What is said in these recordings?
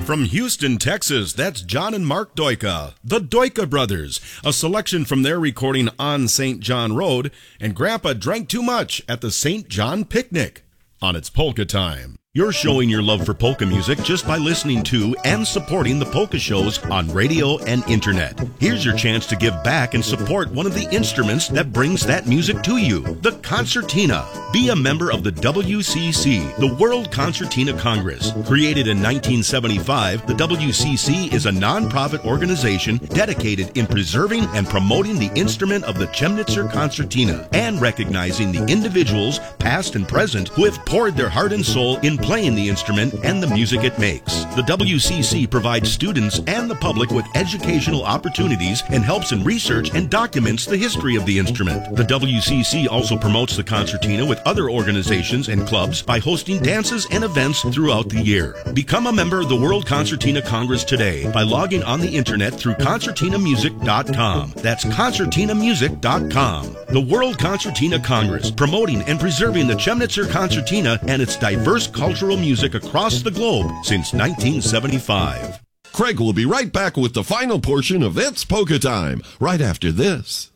From Houston, Texas, that's John and Mark Doika, the Doika Brothers, a selection from their recording On St. John Road, and Grandpa Drank Too Much at the St. John Picnic. On It's Polka Time. You're showing your love for polka music just by listening to and supporting the polka shows on radio and internet. Here's your chance to give back and support one of the instruments that brings that music to you, the concertina. Be a member of the WCC, the World Concertina Congress. Created in 1975, the WCC is a non-profit organization dedicated in preserving and promoting the instrument of the Chemnitzer concertina and recognizing the individuals, past and present, who have poured their heart and soul in playing the instrument and the music it makes. The WCC provides students and the public with educational opportunities and helps in research and documents the history of the instrument. The WCC also promotes the concertina with other organizations and clubs by hosting dances and events throughout the year. Become a member of the World Concertina Congress today by logging on the internet through concertinamusic.com. That's concertinamusic.com. The World Concertina Congress, promoting and preserving the Chemnitzer concertina and its diverse cultural music across the globe since 1975. Craig will be right back with the final portion of It's Polka Time, right after this.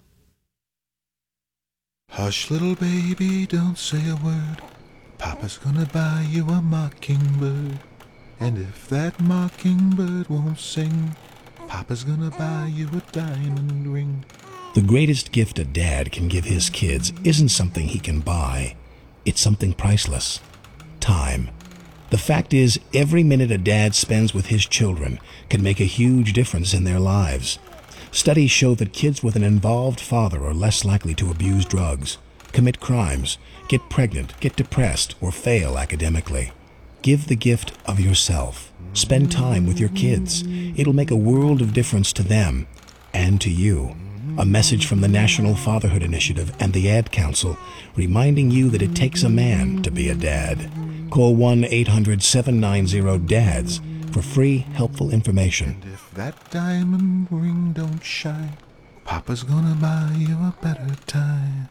Hush, little baby, don't say a word. Papa's gonna buy you a mockingbird. And if that mockingbird won't sing, Papa's gonna buy you a diamond ring. The greatest gift a dad can give his kids isn't something he can buy. It's something priceless. Time. The fact is, every minute a dad spends with his children can make a huge difference in their lives. Studies show that kids with an involved father are less likely to abuse drugs, commit crimes, get pregnant, get depressed, or fail academically. Give the gift of yourself. Spend time with your kids. It'll make a world of difference to them and to you. A message from the National Fatherhood Initiative and the Ad Council reminding you that it takes a man to be a dad. Call 1-800-790-DADS for free, helpful information. And if that diamond ring don't shine, Papa's gonna buy you a better time.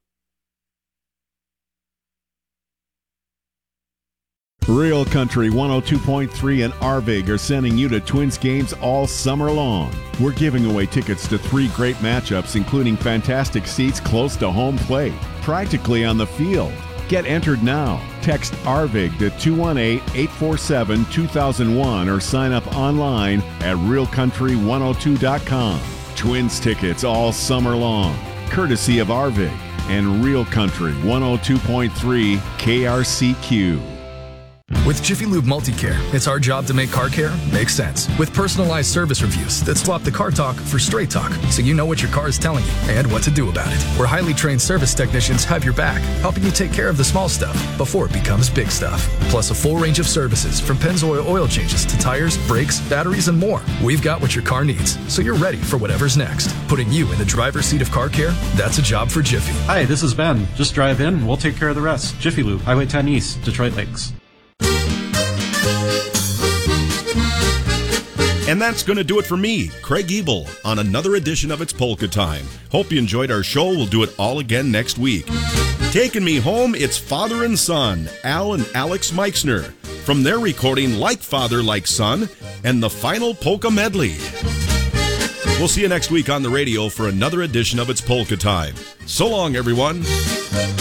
Real Country 102.3 and Arvig are sending you to Twins games all summer long. We're giving away tickets to 3 great matchups, including fantastic seats close to home plate, practically on the field. Get entered now. Text Arvig to 218-847-2001 or sign up online at realcountry102.com. Twins tickets all summer long, courtesy of Arvig and Real Country 102.3 KRCQ. With Jiffy Lube Multicare, it's our job to make car care make sense. With personalized service reviews that swap the car talk for straight talk, so you know what your car is telling you and what to do about it. Where highly trained service technicians have your back, helping you take care of the small stuff before it becomes big stuff. Plus a full range of services from Pennzoil oil changes to tires, brakes, batteries, and more. We've got what your car needs, so you're ready for whatever's next. Putting you in the driver's seat of car care, that's a job for Jiffy. Hi, this is Ben. Just drive in and we'll take care of the rest. Jiffy Lube, Highway 10 East, Detroit Lakes. And that's going to do it for me, Craig Ebel, on another edition of It's Polka Time. Hope you enjoyed our show. We'll do it all again next week. Taking me home, it's father and son, Al and Alex Meixner, from their recording Like Father, Like Son, and the final polka medley. We'll see you next week on the radio for another edition of It's Polka Time. So long, everyone.